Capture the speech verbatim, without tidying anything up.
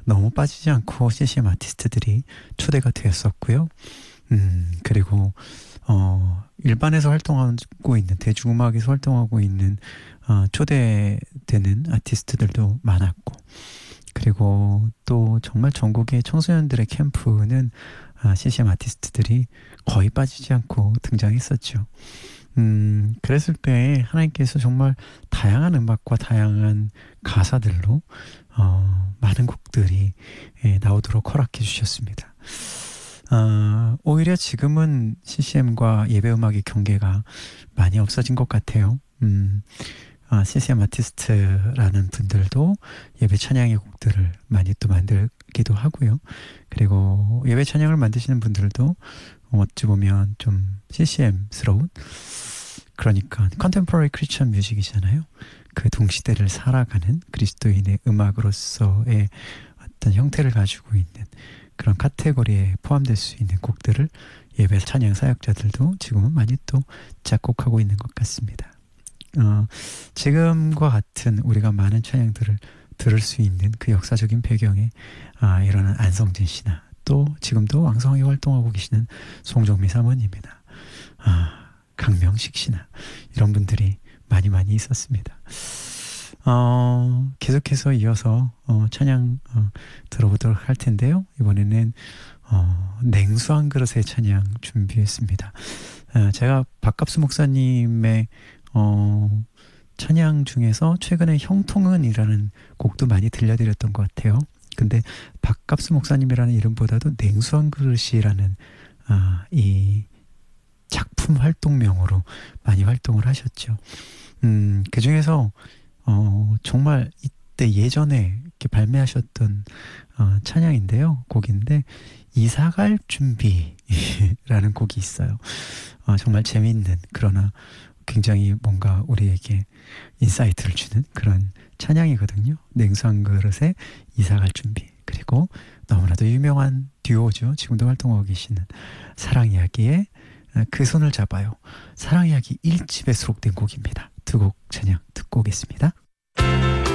너무 빠지지 않고 씨씨엠 아티스트들이 초대가 되었었고요. 음, 그리고 어, 일반에서 활동하고 있는, 대중음악에서 활동하고 있는 어, 초대되는 아티스트들도 많았고, 그리고 또 정말 전국의 청소년들의 캠프는 아, 씨씨엠 아티스트들이 거의 빠지지 않고 등장했었죠. 음, 그랬을 때 하나님께서 정말 다양한 음악과 다양한 가사들로 어, 많은 곡들이 예, 나오도록 허락해 주셨습니다. 어, 오히려 지금은 씨씨엠과 예배음악의 경계가 많이 없어진 것 같아요. 음, 아, 씨씨엠 아티스트라는 분들도 예배 찬양의 곡들을 많이 또 만들기도 하고요. 그리고 예배 찬양을 만드시는 분들도 어찌 보면 좀 씨씨엠스러운, 그러니까 컨템포러리 크리스천 뮤직이잖아요. 그 동시대를 살아가는 그리스도인의 음악으로서의 어떤 형태를 가지고 있는 그런 카테고리에 포함될 수 있는 곡들을 예배 찬양 사역자들도 지금은 많이 또 작곡하고 있는 것 같습니다. 어, 지금과 같은 우리가 많은 찬양들을 들을 수 있는 그 역사적인 배경에 아, 일어난 안성진 씨나 또 지금도 왕성하게 활동하고 계시는 송정미 사모님이나 아, 강명식 씨나 이런 분들이 많이 많이 있었습니다. 어, 계속해서 이어서 어, 찬양 어, 들어보도록 할 텐데요. 이번에는 어, 냉수 한 그릇의 찬양 준비했습니다. 어, 제가 박갑수 목사님의 어, 찬양 중에서 최근에 형통은이라는 곡도 많이 들려드렸던 것 같아요. 근데 박갑수 목사님이라는 이름보다도 냉수 한 그릇이라는 아, 이 작품 활동명으로 많이 활동을 하셨죠. 음, 그 중에서 어, 정말 이때 예전에 이렇게 발매하셨던 어, 찬양인데요. 곡인데 이사갈 준비라는 곡이 있어요. 어, 정말 재미있는, 그러나 굉장히 뭔가 우리에게 인사이트를 주는 그런 찬양이거든요. 냉수 한 그릇에 이사갈 준비. 그리고 너무나도 유명한 듀오죠. 지금도 활동하고 계시는 사랑 이야기의 그 손을 잡아요. 사랑 이야기 일 집에 수록된 곡입니다. 두 곡 찬양 듣고 오겠습니다.